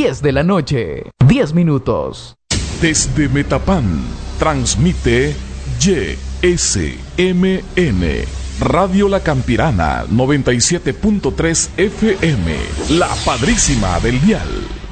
10 de la noche, 10 minutos. Desde Metapán, transmite YSMN, Radio La Campirana, 97.3 FM, la padrísima del dial.